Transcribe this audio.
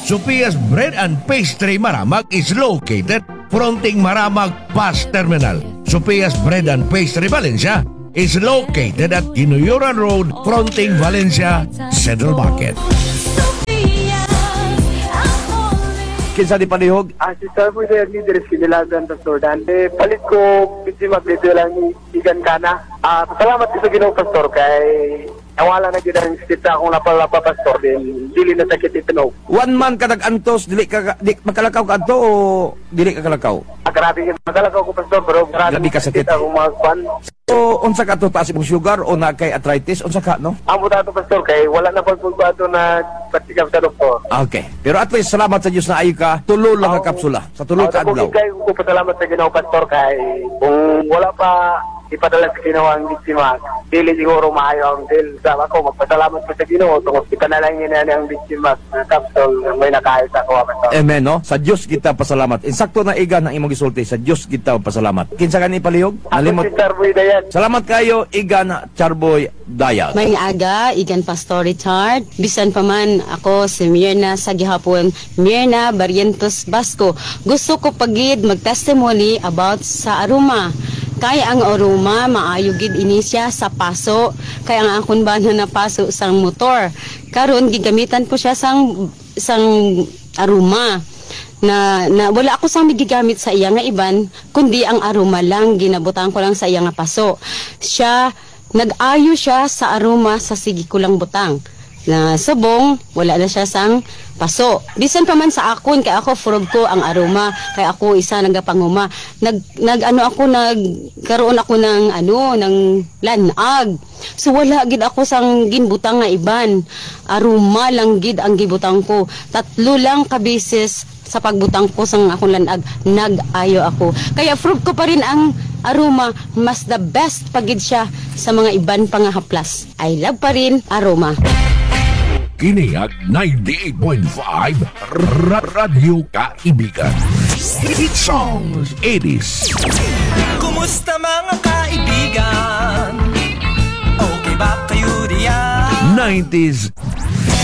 Sophia's Bread and Pastry Maramag is located fronting Maramag Bus Terminal. Sophia's Bread and Pastry Valencia is located at Ginuyuran Road fronting Valencia Central Market. Kinsa di palihog? Si Sir po yung leader kinilagan Pastor Dante. Palit ko, busy mag-video lang ni Igan Kana. Salamat ko sa Ginoo Pastor kay nawala na gina ang state akong napalapa Pastor din. Dili na sakit ito. One man ka nag-antos, di makalakaw ka anto o dili ka kalakaw? Grabe yung magalakaw ko Pastor pero Grabe ka sakit. akong mga kwan. So, unsa ka to taas imong sugar o na kay arthritis? Unsa ka, no? Amo dato Pastor kay wala na pagpulbato na patikap sa doktor. Okay. Pero at least, salamat sa Diyos na ayo ka. Tulo lang ka kapsula. Sa tulo ka adlaw. Kay ko pasalamat sa Ginoo Pastor kay kung wala pa ipadala sa Ginoo ang biktima, dili siguro maayo ang deal. Sa ako, magpasalamat ko sa Ginoo tungod ipanalangin na ang biktima sa kapsul may nakahit ako, Pastor. Amen, no? Sa Diyos kita pasalamat. Insakto na igan ang imong gisulti. Sa Diyos kita pasalamat. Kinsa ka ni palihog? Ako si Tarboy Dayan. Salamat kayo, Igan Charboy Dayal. May aga, Igan Pastor Richard. Bisan pa man ako si Mirna sa gihapon. Mirna Barrientos Basco. Gusto ko pagid mag-testimony about sa aroma. Kaya ang aroma, maayo gid ini siya sa paso. Kaya ang akon ba na paso sang motor. Karon gigamitan ko siya sang aroma. Na wala ako sang gigamit sa iya nga iban, kundi ang aroma lang ginabutan ko lang sa iya nga paso. Siya nag-ayo siya sa aroma sa sige ko lang butang. Na subong wala na siya sang paso. Bisan pa man sa akon kay ako furog ko ang aroma kay ako isa nagapanguma. Nagkaroon ako ng lanag. So wala gid ako sang ginbutang nga iban. Aroma lang gid ang gibutang ko. 3 lang ka beses sa pagbutang ko sang akong lanag, nag-ayo ako. Kaya proof ko pa rin ang aroma, mas the best pagid siya sa mga iban pang haplas. I love pa rin aroma. Kiniag 98.5 Radyo Kaibigan. Hit songs 80s. Kumusta mga kaibigan? Okay ba kayo diyan? 90s